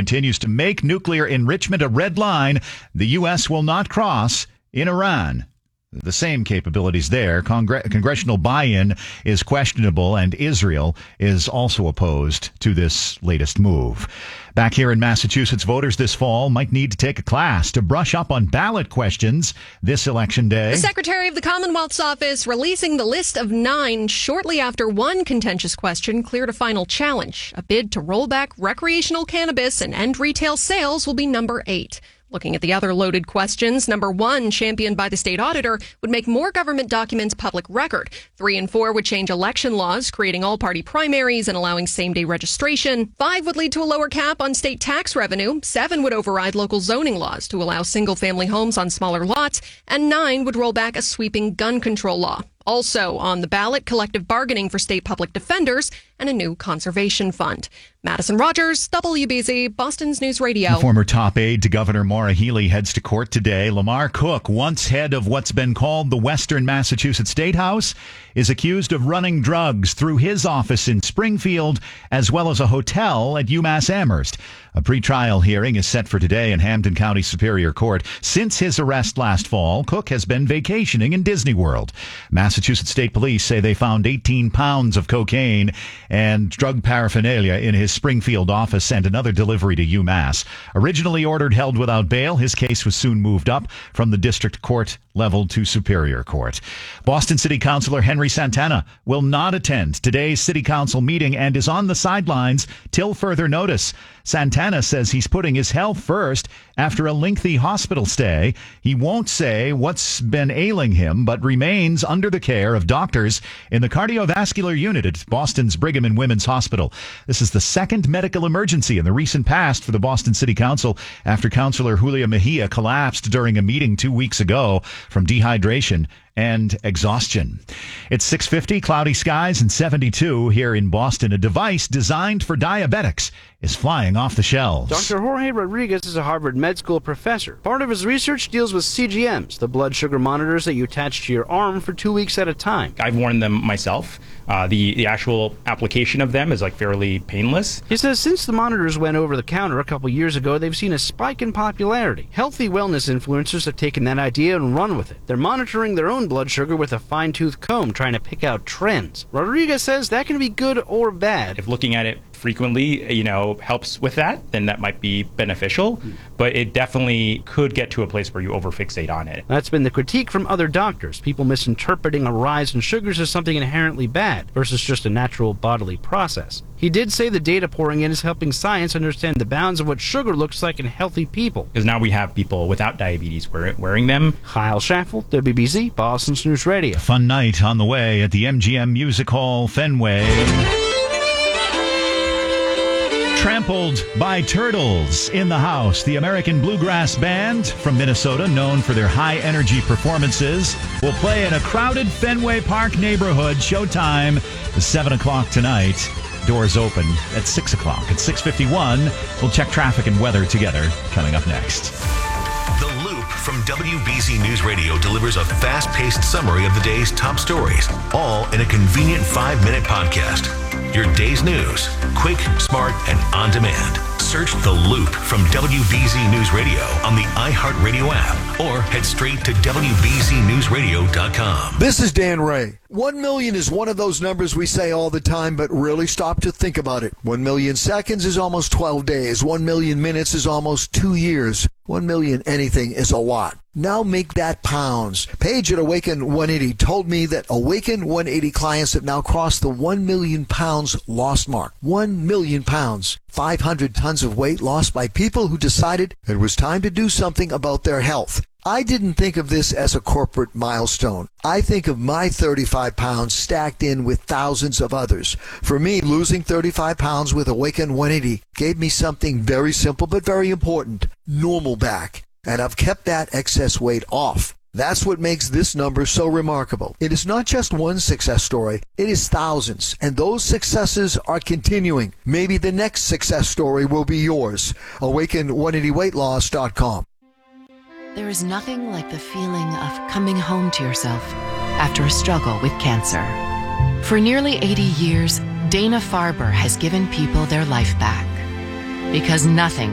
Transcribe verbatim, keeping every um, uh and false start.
continues to make nuclear enrichment a red line the U S will not cross in Iran. The same capabilities there. Congre- congressional buy-in is questionable, and Israel is also opposed to this latest move. Back here in Massachusetts, voters this fall might need to take a class to brush up on ballot questions this election day. The Secretary of the Commonwealth's office releasing the list of nine shortly after one contentious question cleared a final challenge. A bid to roll back recreational cannabis and end retail sales will be number eight. Looking at the other loaded questions, number one, championed by the state auditor, would make more government documents public record. Three and four would change election laws, creating all-party primaries and allowing same-day registration. Five would lead to a lower cap on state tax revenue. Seven would override local zoning laws to allow single-family homes on smaller lots. And nine would roll back a sweeping gun control law. Also on the ballot, collective bargaining for state public defenders and a new conservation fund. Madison Rogers, W B Z, Boston's News Radio. The former top aide to Governor Maura Healey heads to court today. Lamar Cook, once head of what's been called the Western Massachusetts State House, is accused of running drugs through his office in Springfield as well as a hotel at UMass Amherst. A pretrial hearing is set for today in Hampden County Superior Court. Since his arrest last fall, Cook has been vacationing in Disney World. Massachusetts State Police say they found eighteen pounds of cocaine and drug paraphernalia in his Springfield office and another delivery to UMass. Originally ordered held without bail, his case was soon moved up from the district court level to Superior Court. Boston City Councilor Henry Santana will not attend today's City Council meeting and is on the sidelines till further notice. Santana says he's putting his health first after a lengthy hospital stay. He won't say what's been ailing him, but remains under the care of doctors in the cardiovascular unit at Boston's Brigham and Women's Hospital. This is the second medical emergency in the recent past for the Boston City Council after Councilor Julia Mejia collapsed during a meeting two weeks ago from dehydration and exhaustion. It's six fifty, cloudy skies, and seventy-two here in Boston. A device designed for diabetics is flying off the shelves. Doctor Jorge Rodriguez is a Harvard Med School professor. Part of his research deals with C G Ms, the blood sugar monitors that you attach to your arm for two weeks at a time. I've worn them myself. Uh, the, the actual application of them is like fairly painless. He says since the monitors went over the counter a couple years ago, they've seen a spike in popularity. Healthy wellness influencers have taken that idea and run with it. They're monitoring their own blood sugar with a fine-tooth comb, trying to pick out trends. Rodriguez says that can be good or bad. If looking at it frequently, you know, helps with that, then that might be beneficial. Mm. But it definitely could get to a place where you overfixate on it. That's been the critique from other doctors, people misinterpreting a rise in sugars as something inherently bad versus just a natural bodily process. He did say the data pouring in is helping science understand the bounds of what sugar looks like in healthy people. Because now we have people without diabetes wearing them. Kyle Schaffel, W B Z, Boston's News Radio. Fun night on the way at the M G M Music Hall, Fenway. Trampled by Turtles in the house. The American Bluegrass Band from Minnesota, known for their high-energy performances, will play in a crowded Fenway Park neighborhood. Showtime is seven o'clock tonight. Doors open at six o'clock. At six fifty-one, we'll check traffic and weather together coming up next. The Loop from W B Z News Radio delivers a fast-paced summary of the day's top stories, all in a convenient five-minute podcast. Your day's news, quick, smart, and on demand. Search The Loop from W B Z News Radio on the iHeartRadio app or head straight to W B Z News Radio dot com. This is Dan Ray. One million is one of those numbers we say all the time, but really stop to think about it. One million seconds is almost twelve days. One million minutes is almost two years. One million anything is a lot. Now make that pounds. Paige at Awaken one eighty told me that Awaken one eighty clients have now crossed the one million pounds lost mark. one million pounds. five hundred tons of weight lost by people who decided it was time to do something about their health. I didn't think of this as a corporate milestone. I think of my thirty-five pounds stacked in with thousands of others. For me, losing thirty-five pounds with Awaken one eighty gave me something very simple but very important, normal back. And I've kept that excess weight off. That's what makes this number so remarkable. It is not just one success story, it is thousands, and those successes are continuing. Maybe the next success story will be yours. Awaken one eighty weight loss dot com. There is nothing like the feeling of coming home to yourself after a struggle with cancer. For nearly eighty years, Dana-Farber has given people their life back. Because nothing